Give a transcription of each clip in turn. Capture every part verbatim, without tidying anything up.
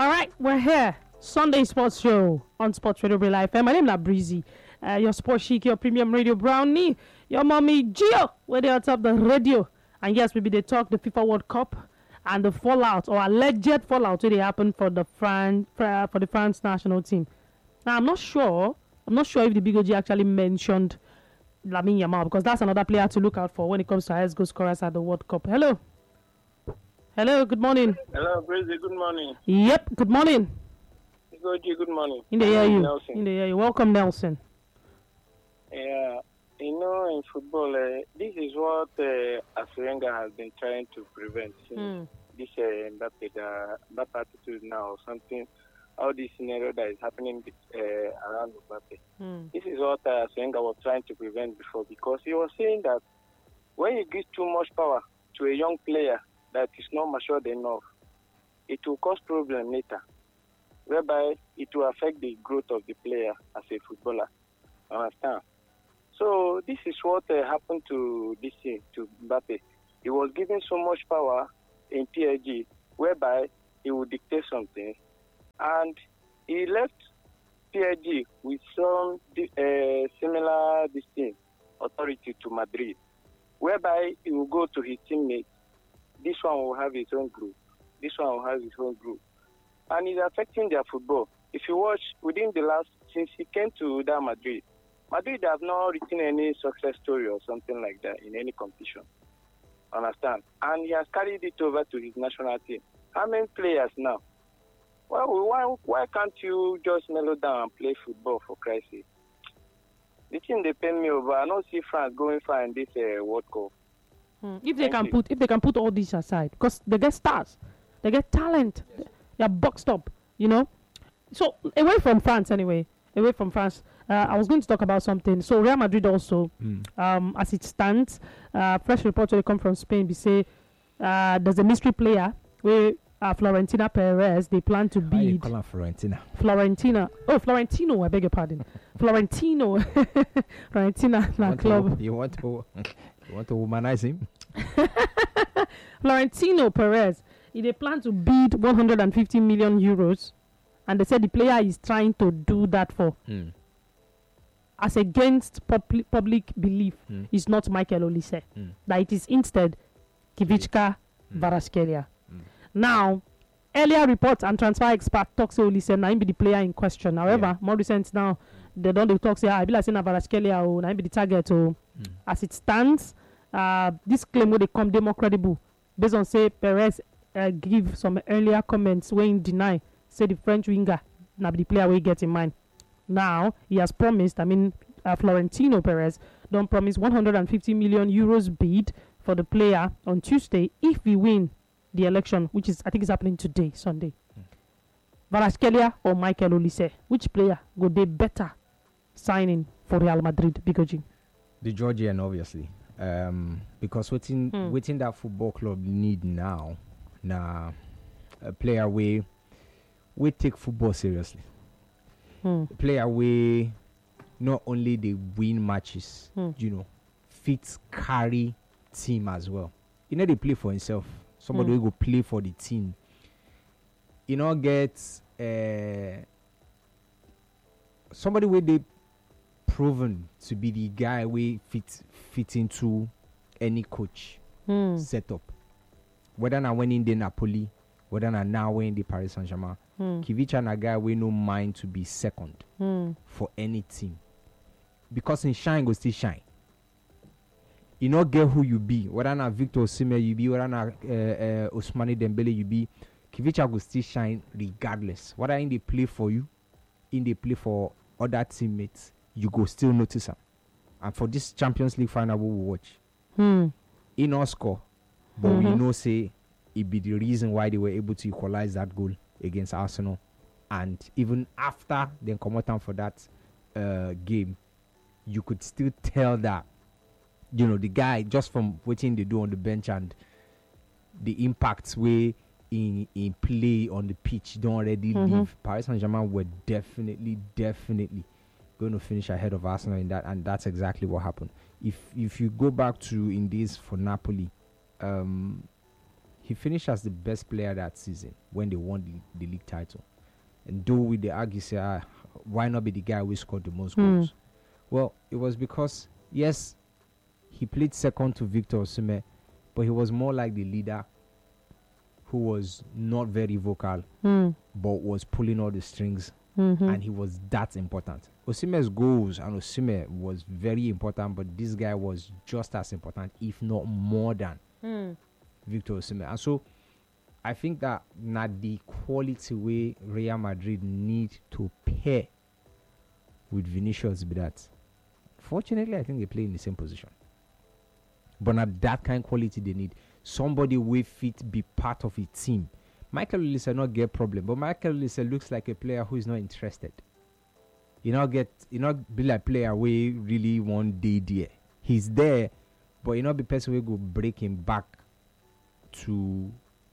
All right, we're here. Sunday Sports Show on Sports Radio Real Life. My name is Breezy. Uh, your sports chic, your premium radio brownie, your mommy Gio, where they on top the radio. And yes, maybe they talk the FIFA World Cup and the fallout or alleged fallout where they happen for the France for, for the France national team. Now I'm not sure. I'm not sure if the Big O G actually mentioned Lamine Yamal because that's another player to look out for when it comes to highest goal scorers at the World Cup. Hello. Hello. Good morning. Hello, Breezy. Good morning. Yep. Good morning. Big O G, good morning. In the hear you. Nelson. In the hear you. Welcome, Nelson. Yeah, you know, in football, uh, this is what uh, Arsene has been trying to prevent. Mm. This uh, Mbappe, uh, Mbappe attitude now, or something, all this scenario that is happening uh, around Mbappe. Mm. This is what uh, Arsene was trying to prevent before, because he was saying that when you give too much power to a young player that is not matured enough, it will cause problem later, whereby it will affect the growth of the player as a footballer. Understand? So this is what uh, happened to this thing, to Mbappe. He was given so much power in P S G, whereby he would dictate something, and he left P S G with some uh, similar this thing, authority to Madrid, whereby he will go to his teammates. This one will have his own group. This one will have his own group. And it's affecting their football. If you watch, within the last, since he came to Real Madrid, Madrid have not written any success story or something like that in any competition. Understand? And he has carried it over to his national team. How many players now? Well, why, why can't you just mellow down and play football, for Christ's sake? The team they pay me over. I don't see France going far in this uh, World Cup. Mm. If they Thank can you. put, if they can put all this aside, because they get stars, they get talent, Yes. they are boxed up, you know. So away from France, anyway, away from France, uh, I was going to talk about something. So Real Madrid also, Mm. um, as it stands, uh, fresh reports will come from Spain. They say uh, there's a mystery player where uh, Florentina Perez they plan to Why you bid. call her Florentina? Florentina, oh Florentino, I beg your pardon, Florentino, Florentina, You na want club. To, you want to you want to womanize him? Florentino Perez, they plan to bid one hundred fifty million euros, and they said the player is trying to do that for, Mm. as against public public belief, Mm. is not Michael Olise. Mm. That it is instead Kivichka Mm. Varaskelia. Mm. Now, earlier reports and transfer expert talk say Olise na him be the player in question. However, Yeah. more recent now, they don't dey talk say ah, I be like say na Varaskelia o, na him be the target o. Mm. As it stands, uh, this claim will they come dey more credible based on say Perez uh, give some earlier comments where he deny say the French winger na be the player we get in mind. Now he has promised. I mean, uh, Florentino Perez don't promise one hundred fifty million euros bid for the player on Tuesday if we win the election, which is I think is happening today, Sunday. Mm. Varaskelia or Michael Olise, which player go they better signing for Real Madrid? Big O G. The Georgian, obviously, um, because waiting, Hmm. waiting that football club need now, na a player we we take football seriously. Hmm. A player we not only they win matches, Hmm. you know, fit carry team as well. You know, they play for himself. Somebody Hmm. will go play for the team. You know, get uh, somebody where they proven to be the guy we fit fit into any coach Hmm. setup. Whether na when in the Napoli, whether na now when in the Paris Saint-Germain. Hmm. Kivicha na guy we no mind to be second Hmm. for any team. Because in shine go still shine. You not get who you be. Whether na Victor Osimhen you be, whether na uh, uh, Ousmane Dembele you be, Kivicha go still shine regardless. Whether in they play for you, in they play for other teammates, you go still notice them. And for this Champions League final we will watch, Hmm. he no score, but we Mhm. know say it be the reason why they were able to equalize that goal against Arsenal. And even after they come out for that uh, game, you could still tell that, you know, the guy, just from watching they do on the bench and the impacts way in in play on the pitch don't already Mhm. leave. Paris Saint-Germain were definitely, definitely going to finish ahead of Arsenal in that, and that's exactly what happened. If if you go back to in days for Napoli, um, he finished as the best player that season when they won the, the league title. And though we they argue, say, ah, why not be the guy who scored the most Mm. goals? Well, it was because, yes, he played second to Victor Osimhen, but he was more like the leader who was not very vocal, Mm. but was pulling all the strings, Mm-hmm. and he was that important. Osimhen's goals and Osimhen was very important, but this guy was just as important, if not more than Mm. Victor Osimhen. And so I think that not the quality way Real Madrid need to pair with Vinicius be that. Fortunately, I think they play in the same position. But not that kind of quality they need. Somebody with fit be part of a team. Michael Olise not get problem, but Michael Olise looks like a player who is not interested. You not get, you not be like player we really want day there. He's there, but you not be person we go break him back to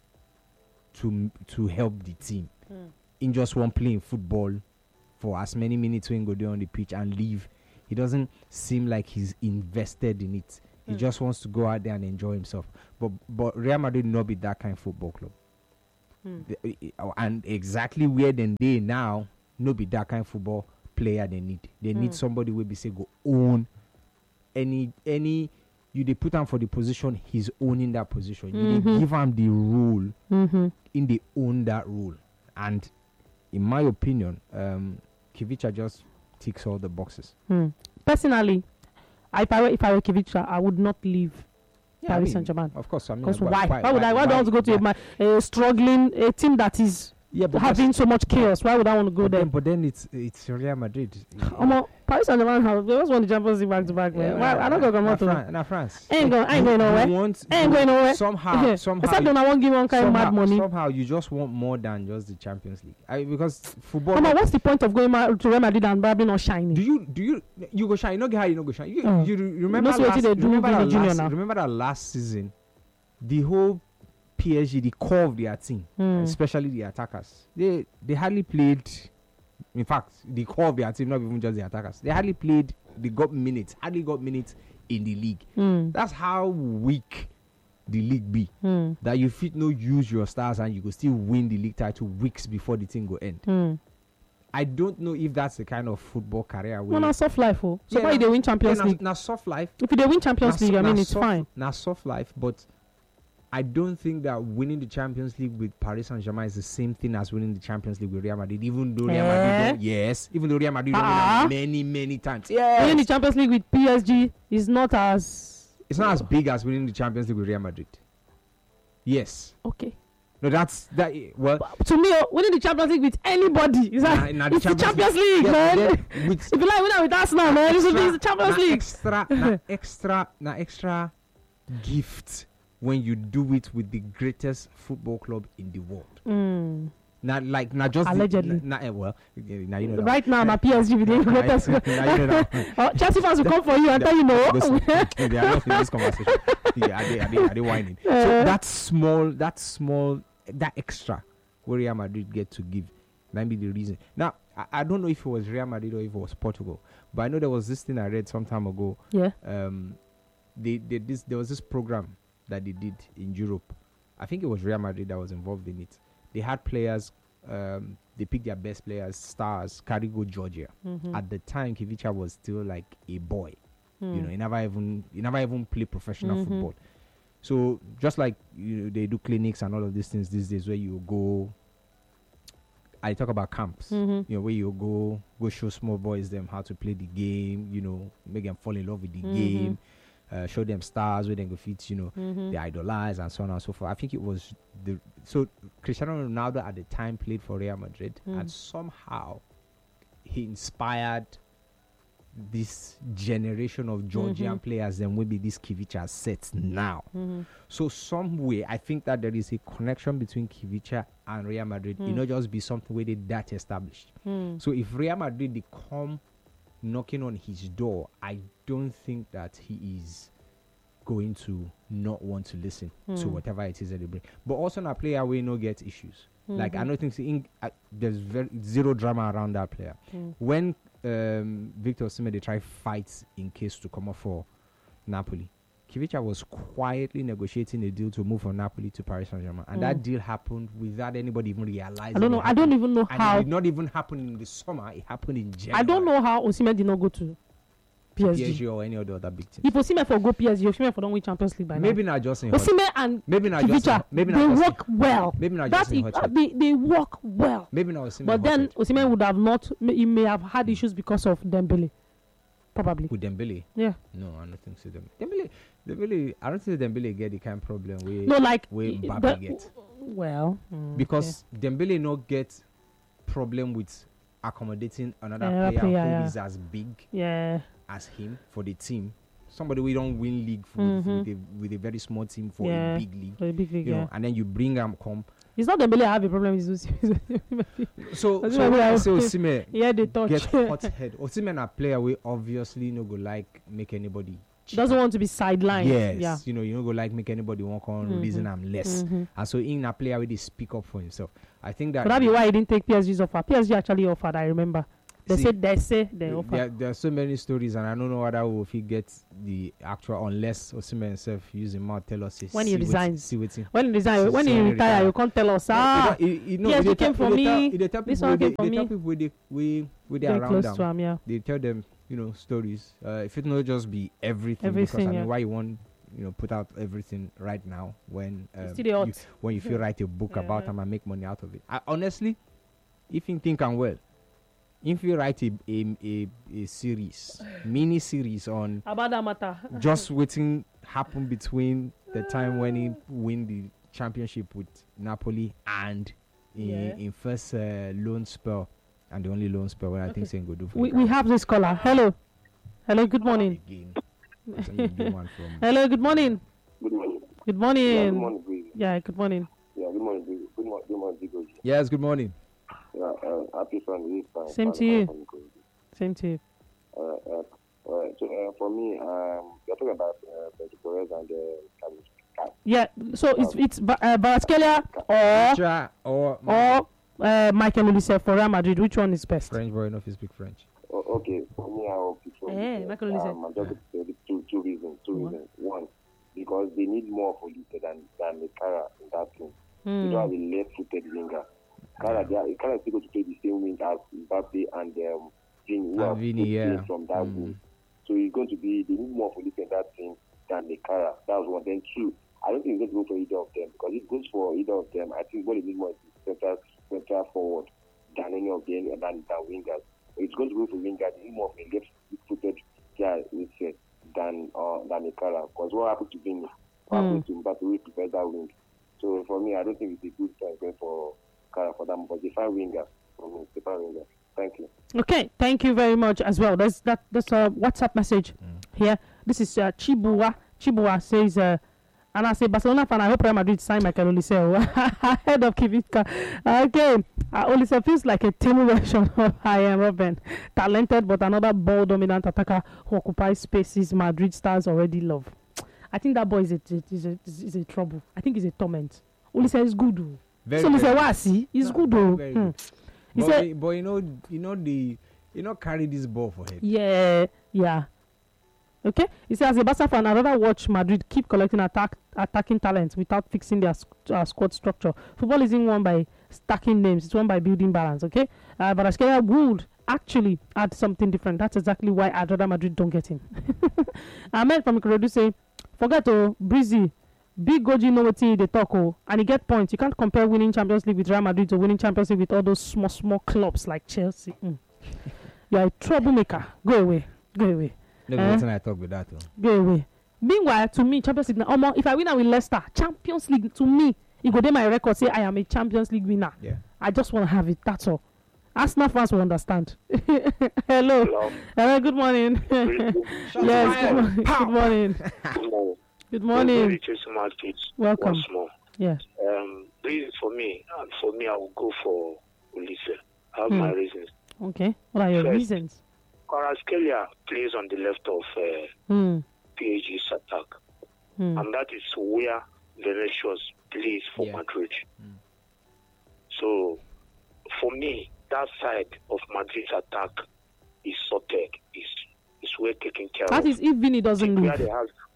to to help the team. Mm. In just one playing football for as many minutes when go there on the pitch and leave. He doesn't seem like he's invested in it. He Mm. just wants to go out there and enjoy himself. But but Real Madrid not be that kind of football club. Mm. The- uh, and exactly where then they now no be that kind of football player they need. They need Mm. somebody will be say go own any any you they put him for the position, he's owning that position. You Mhm. they give him the role, Mm-hmm. in they own that role. And in my opinion, um Kivicha just ticks all the boxes. Mm. Personally, if I were if I were Kivicha, I would not leave Yeah, I Paris mean, Saint-Germain. Of course, I mean, Because why? Why, would I? Why, why do I want to go to a, why- ma- a struggling a team that is yeah, but having so much chaos? Why would I want to go but there? then, but then it's it's Real Madrid. Omo, Paris Saint-Germain have they just won the Champions League back to back. man. Why- I don't go come na out to. Fran- na France. Ain't go- I ain't going You- you nowhere. want- Ain't you- going nowhere. Somehow, somehow, Except when I won't give one kind of somehow, mad money. somehow you just want more than just the Champions League. I, because football. Omo, what's the point of going ma- to Real Madrid and probably not shining? do you do you you go shine? You know how you know go shine. You, Oh. you re- remember know see wetin last, they do remember, Vini that Junior last now. remember that last season, the whole P S G, the core of their team, Mm. especially the attackers, they they hardly played. In fact, the core of their team, not even just the attackers, they hardly played. They got minutes, hardly got minutes in the league. Mm. That's how weak the league be. Mm. That you fit no use your stars and you go still win the league title weeks before the thing go end. Mm. I don't know if that's the kind of football career No, where na soft life. Oh, so Yeah, why na- they win Champions yeah, League? na, na soft life. If they win Champions na League, so- I mean na it's soft, fine. Na soft life, but I don't think that winning the Champions League with Paris Saint-Germain is the same thing as winning the Champions League with Real Madrid. Even though Real Eh? Madrid, don't, yes, even though Real Madrid don't win Ah. it many many times. Winning Yes, the Champions League with P S G is not as it's not as big as winning the Champions League with Real Madrid. Yes, okay. no, that's that. Well, But to me, oh, winning the Champions League with anybody is like na- na it's the Champions League, yeah, man. then with If you like winning with Arsenal, man, it's, it's the Champions na League. extra, na extra, na extra gift when you do it with the greatest football club in the world. Mm. Not like not just Allegedly. The, na, na, well, eh, now you know that. Right now, my P S G with the Now you- greatest. now you know that. Oh, Chelsea fans will come for you and tell you no. Those- they are not in this conversation. Yeah, are they, are they, are they whining? So Uh. that small, that small, that extra, where Real Madrid get to give, that be the reason. Now, I, I don't know if it was Real Madrid or if it was Portugal, but I know there was this thing I read some time ago. Yeah. Um, they, they this there was this program that they did in Europe. I think it was Real Madrid that was involved in it. They had players. Um, they picked their best players, stars. Carrigo Georgia. Mhm. At the time, Kivicha was still like a boy. Mm. You know, he never even he never even played professional Mhm. football. So just like you know, they do clinics and all of these things these days, where you go. I talk about camps. Mhm. You know, where you go go show small boys them how to play the game. You know, make them fall in love with the Mhm. game. Uh, show them stars where they go fit. You know, Mhm. they idolize and so on and so forth. I think it was the so Cristiano Ronaldo at the time played for Real Madrid, Mm. and somehow he inspired this generation of Georgian Mhm. players. Then maybe this Kivicha sets now. Mhm. So some way, I think that there is a connection between Kivicha and Real Madrid. It Mm. not just be something where they that established. Mm. So if Real Madrid they come knocking on his door, I don't think that he is going to not want to listen to Mm. whatever it is that they bring. But also, na player we no get issues. Like I Mhm. don't think see, in, uh, there's very zero drama around that player. Mm. When um, Victor Osimhen they try fights in case to come up for Napoli, Kivicha was quietly negotiating a deal to move from Napoli to Paris Saint-Germain, and Mm. that deal happened without anybody even realizing. I don't know. it I don't happened. even know And how. it did not even happen in the summer. It happened in January. I don't know how Osimhen did not go to P S G. P S G or any other other big team. If Osimhen for go P S G, Osimhen for don't win Champions League by Maybe now. not just in hot. Osimhen and Maybe not just. Kivicha, in- Maybe they not just. work well. Maybe not That just in is, hot. uh, shot. they, they work well. Maybe not Osimhen. But then hot shot. Osimhen would have not. may- He may have had issues because of Dembele, probably. with Dembele. Yeah. No, I don't think so. Dem- Dembele, Dembele. I don't think Dembele get the kind of problem we No, like we i- Mbappe the- get. Well, mm, Because Dembele no get problem with accommodating another Another player, player, who yeah. is as big okay. yeah, as him for the team. Somebody we don't win league for, Mhm. with, a, with a very small team for Yeah. a big league. for a big league. You Yeah, know, and then you bring him come. it's not Dembele I have a problem with. Osimhen. So, Osimhen so when I will- say Osimhen Yeah, they touch. get hot head. Osimhen a player we obviously no go like make anybody. Doesn't want to be sidelined. Yes, Yeah. you know, you don't go like make anybody walk on Mhm. reason I'm less. Mhm. And so in a player where they speak up for himself. I think that Could that be why he didn't take P S G's offer? P S G actually offered. I remember. They See, said they say they there, offered. there, there are so many stories, and I don't know whether if he gets the actual unless Osimhen himself use him out tell us say, When he see wetin- resigns. see waiting. When he resign, So- when so he when he retire, retire. you can't tell us. Ah, He, he, no, P S G he dey came tell- for he dey me. tell- he dey tell This people one wey dey- came for he dey tell me. people wey dey we we dey very around close them. to him. Yeah. They tell them, you know, stories. Uh, if it not just be everything, Everything, because I yeah. mean, why you want, you know, put out everything right now when um, Still dey hot. you, when you feel write a book about Yeah. them and make money out of it. I, honestly, if you think I'm well, if you write a a, a, a series, mini series on About that matter. just waiting happen between the time when he win the championship with Napoli and in, Yeah. in first uh, loan spell and the only loan spell when I think Okay. Sen go do for We the we guy. have this caller. Hello. Hello. Good morning. Again. I think you do one from- Hello. Good morning. Good morning. Good Yeah, morning. good morning, Breeze. Yeah. Good morning. Yeah, good morning, Breeze. Good morning, good morning, Breeze. Yes, good morning. Yeah, uh, happy Sunday. Fine, Same fine, to fine, you. fine, good. Same to you. Uh, uh, uh, so uh, for me, um, you're talking about uh, Pedro Perez and uh, Yeah. So it's it's Ba- uh, Kvaratskhelia or Try or or uh, Michael Olise for Real Madrid. Which one is best? French boy, enough to speak French. oh, okay, for me, I will prefer. Eh, uh, Michael Olise. um, I'm just going to say the two two reasons. Two What? reasons. One, because they need more for Olise than than the Kara in that team. They Hmm. don't have a left-footed winger. Kara, they are, Kara is still going to play the same wing as Mbappe and um, Vini, who And are Vini, both yeah. playing from that Mm. wing. So it's going to be, they need more for in that team than the Kara. That's one. Then two, I don't think it's going to go for either of them, because if it goes for either of them, I think what they need more is center, center forward than any of them, than, than wingers. It's going to go for wingers, they need more of a left-footed guy instead than uh, than a Kara. Because what happened to Vini? What Mm. happened to Mbappe? We prepare that wing. So for me, I don't think it's a good time going for Kara for them, but they find winger for me. They find winger. Thank you. Okay, thank you very much as well. There's that. There's a WhatsApp message here. This is uh, Chibua. Chibua says, uh, and I say Barcelona fan. I hope Real Madrid sign Michael Olise ahead of Kivica. Okay, uh, Olise feels like a tame version of I am Robin, talented but another ball dominant attacker who occupies spaces Madrid stars already love. I think that boy is a is a, is a trouble. I think he's a torment. Olise is good. Though. Very, so Olise very- wasi, he's No, good very, though. very Hmm. good. He But, said- we- but you know, you know the, you know carry this ball for head. Yeah, yeah. Okay. He says, as a Barca fan, I'd rather watch Madrid keep collecting attack, attacking talent without fixing their squ- uh, squad structure. Football isn't won by stacking names; it's won by building balance. Okay. Uh, but Kvaratskhelia would actually add something different. That's exactly why I'd rather Madrid don't get him. Ahmed from Ikorodu say, forget oh, Breezy. Big Goji know wetin they talk oh, and he get points. You can't compare winning Champions League with Real Madrid to winning Champions League with all those small, small clubs like Chelsea. Mm. You are a troublemaker. Go away. Go away. No, Eh? uh, I talk with that. Oh. Go away. Meanwhile, to me, Champions League, omo, if I win with Leicester, Champions League, to me, it go dey my record say I am a Champions League winner. Yeah. I just want to have it. That's all. Arsenal fans will understand. Hello. Hello. Hello. Good morning. yes. Good, morning. Good morning. Good morning. Good morning. Very smart kids. Welcome. Once more. Yes. Um, reason for me, uh, for me, I will go for Ulisse. I have Hmm. my reasons. Okay. What are your First. reasons? Kvaratskhelia plays on the left of uh, Hmm. P S G's attack, Hmm. and that is where Vinicius plays for Yeah. Madrid. Hmm. So, for me, that side of Madrid's attack is sorted. Is is well taken care That of. is if Vinny doesn't where leave. they have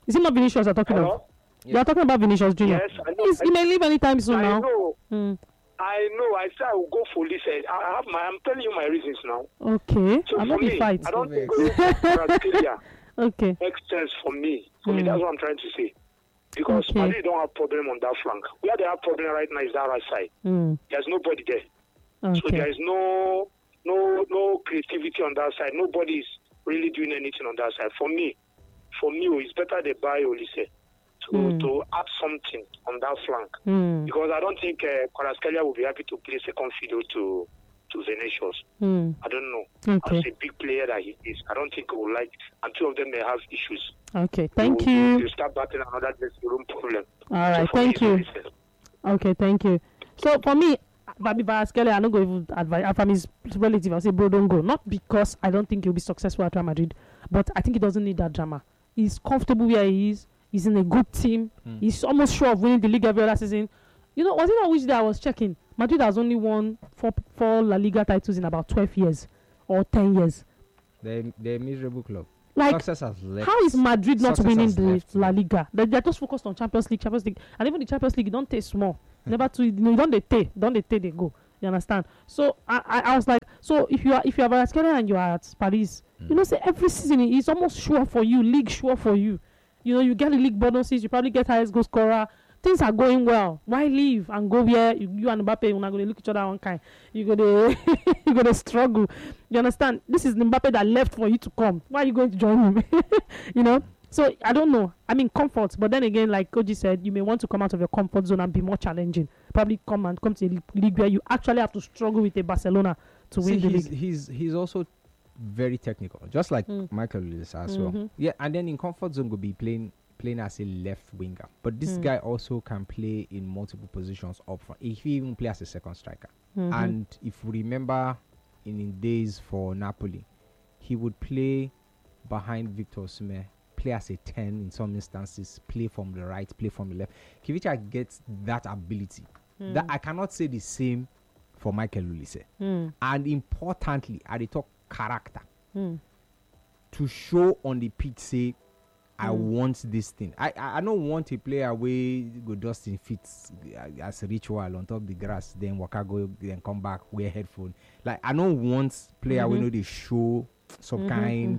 Is it not Vinicius you're talking Hello? of? You're talking about Vinicius Junior Yes, I know. He's, he I, may leave anytime soon I now. know. Mm. I know. I said I will go for this. I have my. I'm telling you my reasons now. Okay. So I'm for not me, the fight. I don't think Vex. Australia Okay. makes sense for me. For me, Mm. that's what I'm trying to say. Because Okay. Madrid don't have problem on that flank. Where they have problem right now is that right side. Mm. There's nobody there. So Okay. there is no no no creativity on that side. Nobody is really doing anything on that side. For me, for me, it's better they buy Olise to Mm. to add something on that flank. Mm. Because I don't think uh, Kvaratskhelia will be happy to play second fiddle to to Vinicius. Mm. I don't know. Okay. As a big player that he is, I don't think he will like. And two of them may have issues. Okay. Thank They will- you. You start battling another dressing room problem. All right. So for Thank me, you. it's Olise. Okay. Thank you. So for me, Babi Kvaratskhelia, I don't go even advise. From his relative, I say, bro, don't go. Not because I don't think he'll be successful at Real Madrid, but I think he doesn't need that drama. He's comfortable where he is. He's in a good team. Mm. He's almost sure of winning the league every other season. You know, was it not which day I was checking? Madrid has only won four, four La Liga titles in about twelve years or ten years. They're, they're a miserable club. Like, Success has left. how is Madrid not Success winning has the left, La man. Liga? They, they're just focused on Champions League, Champions League, and even the Champions League, you don't take small. Never to, you know, you don't they take, don't they take, they go. You understand? So I, I, I was like, so if you are, if you are Kvaratskhelia and you are at Paris, Mm. you know, say every season it's almost sure for you, league sure for you. You know, you get the league bonuses, you probably get highest goal scorer. Things are going well. Why leave and go where you, you and Mbappe are not going to look each other one kind? You're going to you're going to struggle. You understand? This is the Mbappe that left for you to come. Why are you going to join him? You know. So I don't know. I mean, comfort, but then again, like Koji said, you may want to come out of your comfort zone and be more challenging. Probably come and come to a league where you actually have to struggle with a Barcelona to See, win the he's, league. he's he's also very technical, just like Mm. Michael Lewis as well. Mhm. Yeah, and then in comfort zone will be playing playing as a left winger, but this Mm. guy also can play in multiple positions up front. If he even play as a second striker, Mhm. and if we remember in his days for Napoli, he would play behind Victor Osimhen, play as a ten in some instances, play from the right, play from the left. Kivicha gets that ability. That I cannot say the same for Michael Olise. Mm. And importantly, I dey talk character Mm. to show on the pitch. Say, I Mm. want this thing. I, I I don't want a player wey go dust in feet uh, as a ritual on top the grass, then waka go, then come back wear headphone. Like I don't want player wey Mhm. know dey show some Mhm, kind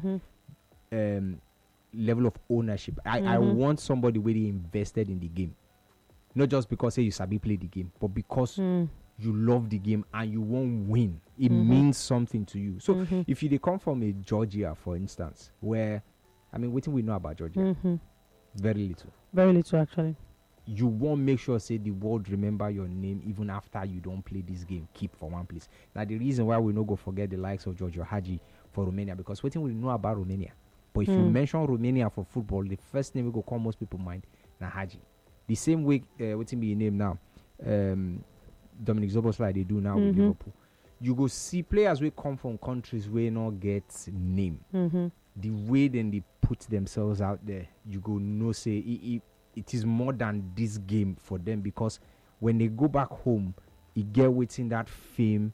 mhm. um, level of ownership. I, I Mhm. want somebody wey dey invested in the game, not just because say you sabi play the game, but because Mm. you love the game and you won't win. It Mhm. means something to you. So Mhm. if you they come from a Georgia, for instance, where I mean, what do we know about Georgia? Mhm. Very little. Very little, actually. You won't make sure say the world remember your name even after you don't play this game. Keep for one place. Now the reason why we no go forget the likes of Giorgio Hagi for Romania, because what we know about Romania. But if you Mm. mention Romania for football, the first name we go come most people mind na Hagi. The same way, uh, what's be your name now? Um, Dominic Zoboslai they do now with Mhm. Liverpool. You go see players who come from countries where not get name. Mm-hmm. The way then they put themselves out there, you go no say it, it, it is more than this game for them, because when they go back home, it get within that fame.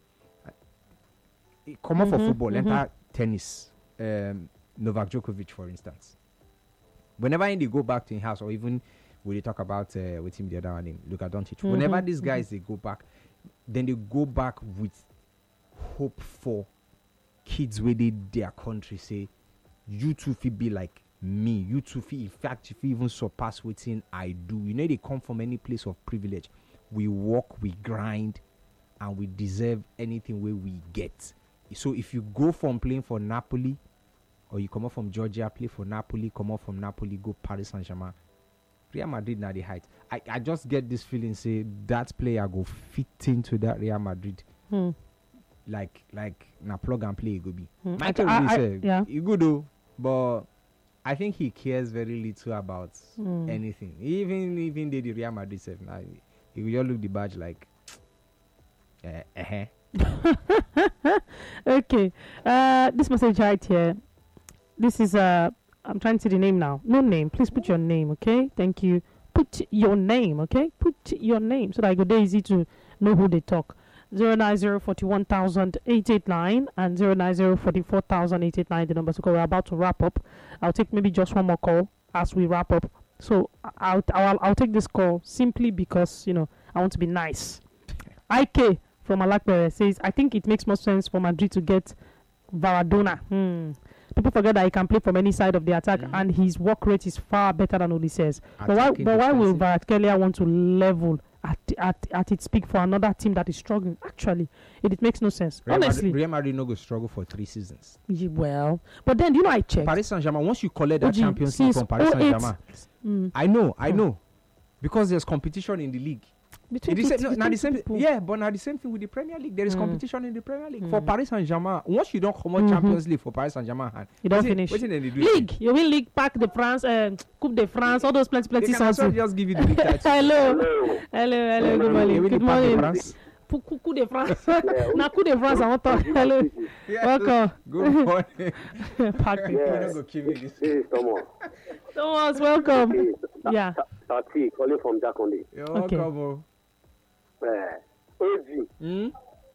It come out for Mhm, football, mhm. enter tennis. Um, Novak Djokovic, for instance. Whenever they go back to his house, or even when they talk about uh, with him the other one name, Luka Doncic. Mhm, Whenever these mhm. guys they go back, then they go back with hope for kids where they their country say, you too feel be like me. You too feel, in fact, if you even surpass what I do. You know they come from any place of privilege. We work, we grind, and we deserve anything where we get. So if you go from playing for Napoli, or you come up from Georgia, play for Napoli, come up from Napoli, go Paris Saint-Germain, Real Madrid now the height. I, I just get this feeling, say that player go fit into that Real Madrid. Hmm. Like like na plug and play it go be. Hmm. Michael I- really I- said yeah. he good though, but I think he cares very little about Hmm. anything. Even even they the Real Madrid self now, he will just look the badge like uh, uh-huh. Okay. Uh, this message right here. This is uh I'm trying to see the name now. No name. Please put your name, okay? Thank you. Put your name, okay? Put your name so that it go dey easy to know who they talk. Zero nine zero forty one thousand eight eight nine and zero nine zero forty four thousand eight eight nine. The numbers. Okay, we're about to wrap up. I'll take maybe just one more call as we wrap up. So I'll, I'll I'll take this call simply because you know I want to be nice. I K from Alakpere says I think it makes more sense for Madrid to get Maradona. Hmm. People forget that he can play from any side of the attack, mm-hmm. and his work rate is far better than Ulises. But why, but why will Kvaratskhelia want to level at, at at its peak for another team that is struggling? Actually, it, it makes no sense. Real Honestly, Madrid, Real Madrid no go struggle for three seasons. Yeah, well, but then you know I checked. Paris Saint-Germain, once you collect that O G, Champions League from Paris Saint-Germain, mm. I know, I Mm. know, because there's competition in the league. Between It is two- no, now between the same, people. yeah, but now the same thing with the Premier League. There is Mm. competition in the Premier League Mm. for Paris Saint-Germain. Once you don't come out Mhm. Champions League for Paris Saint-Germain, hand, You don't wetin- finish. wetin dem dey do League, you win league, Parc de France, uh, Coupe de France, all those plenty, again? plenty They can also something. just give you the league title. Hello, Hello. hello, hello. Good They morning. win the Good Parc de morning. France. Pou- Coup coup de France. Yeah. Na coup de France, I want to. Hello, Yeah, welcome. Good morning. Parc de You Yeah. no go kill me this. This is Thomas. Thomas, welcome. This is Yeah. Tati calling from Jakonde. You're Okay. welcome. Oh. Uh, O G, Hmm?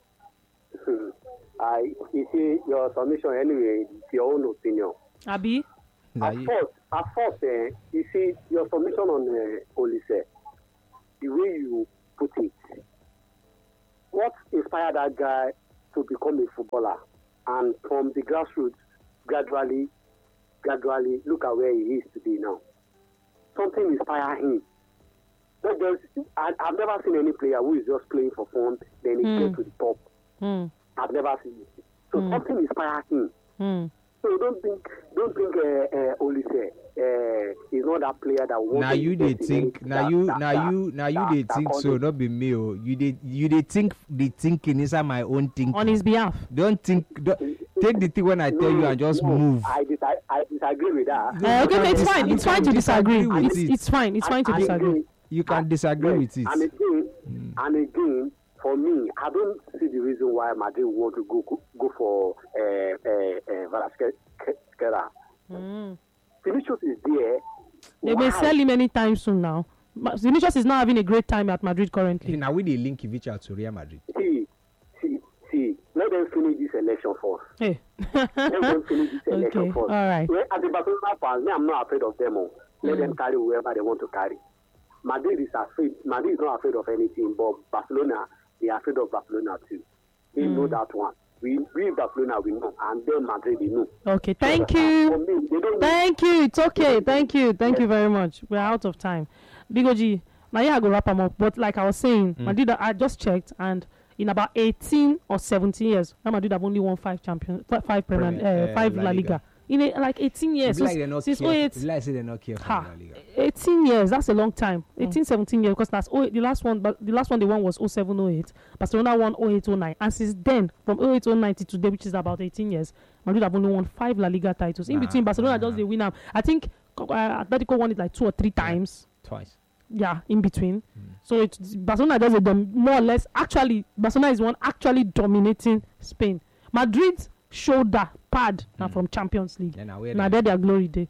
I, you see your submission anyway, it's your own opinion. Abi, Na At you- first, at first, uh, you see your submission on uh, Olise, the way you put it, what inspired that guy to become a footballer, and from the grassroots, gradually, gradually, look at where he is today now. Something inspired him. Not just, I, I've never seen any player who is just playing for fun, then he Hmm. gets to the top. hmm, I've never seen it. So Hmm. something inspired him. hmm. So don't think, don't think, uh, uh, Olise, uh, he's not that player that wants. Now you they think, now you, now you, now you they think so, not be me. Oh. You they, you they think the thinking inside my own thinking. On his behalf. Don't think. Don't, take the thing when I tell you and just no, move. I, dis- I, I disagree with that. Uh, okay, no, it's dis- fine. you It's fine can to disagree. disagree with It's, it. it's fine. It's fine to And disagree. again, You can and- disagree yes, with it. And again, and again, for me, I don't see the reason why Madrid want to go go, go for uh, uh, uh, Kvaratskhelia. Mm. Vinicius is there. They may Why? sell him anytime soon now. Ma- Vinicius is not having a great time at Madrid currently. Now we they link Ivica to Real Madrid. See, see, see. Let them finish this election first. Hey. Let them finish this election Okay, first. all right. Well, as a Barcelona fan, me, I'm not afraid of them all. Let Mm. them carry whoever they want to carry. Madrid is afraid. Madrid is not afraid of anything, but Barcelona, they are afraid of Barcelona too. They Mm. know that one. We, we Barcelona, we know, and then Madrid, we know. Okay, thank For you. me, they don't Thank you. It's okay. Thank you. Thank you very much. We're out of time. Big O G, now yeah, I go wrap 'em up. But like I was saying, Mm. Madrid, I just checked, and in about eighteen or seventeen years, Real Madrid have only won five champions, fi- five Premier, Premier, uh, uh, five La La Liga. Liga. In a, like eighteen years. It's like So they're not since careful. oh eight, It's like say they're not careful. Ha. in La Liga. eighteen years, that's a long time. eighteen, seventeen years, because that's oh, the last one, but the last one they won was oh seven, oh eight. Barcelona won oh eight, oh nine. And since then, from oh eight, oh nine to today, which is about eighteen years, Madrid have only won five La Liga titles. In Nah, between, Barcelona nah. just they win them. I think uh, Atletico won it like two or three times. Twice. Yeah, in between. Mm. So it's Barcelona does it dom- more or less. Actually, Barcelona is one actually dominating Spain. Madrid's shoulder pad now Mm. from Champions League. Then I wear Now them. there their glory day.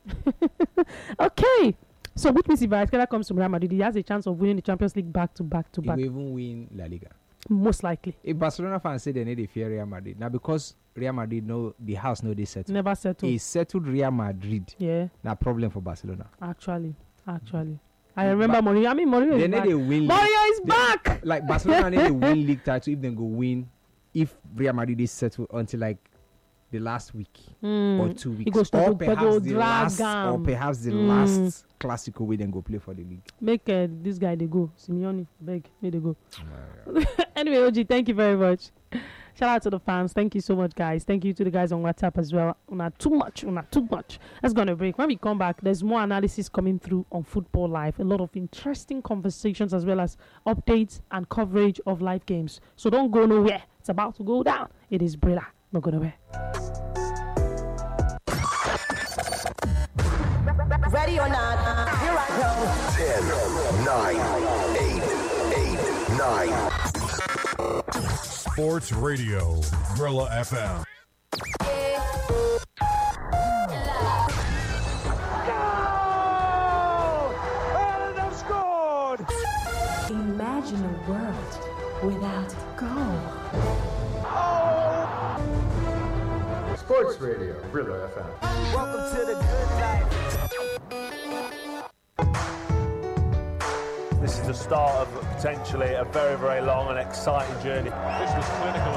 Okay. So which means if Kvaratskhelia comes to Real Madrid, he has a chance of winning the Champions League back to back to He back. will even win La Liga. Most likely. If Barcelona fans say they need to fear Real Madrid, now because Real Madrid know the house know they settle. Never settle. A settled Real Madrid, Yeah, na problem for Barcelona. actually. Actually. I remember Mourinho. I mean Mourinho They is need back. to win. Mourinho is they- back! Like Barcelona need to win league title if they go win. If Real Madrid is settled until like the last week Mm. or two weeks, goes to or go- perhaps go the drag last, or am. perhaps the Mm. last Clasico we then go play for the league. Make uh, this guy they go. Simeone, beg, may they go. Anyway, O G, thank you very much. Shout out to the fans. Thank you so much, guys. Thank you to the guys on WhatsApp as well. Not too much. Not too much. Let's go on a break. When we come back, there's more analysis coming through on Football Live. A lot of interesting conversations as well as updates and coverage of live games. So don't go nowhere. It's about to go down. It is Brilla. Not go nowhere. Ready or not, here I go. ten, nine, eight, eight, nine. Sports Radio, Gorilla F M. Imagine a world without goal. Sports Radio, Brillo F M. Welcome to the good life. This is the start of potentially a very, very long and exciting journey. This was clinical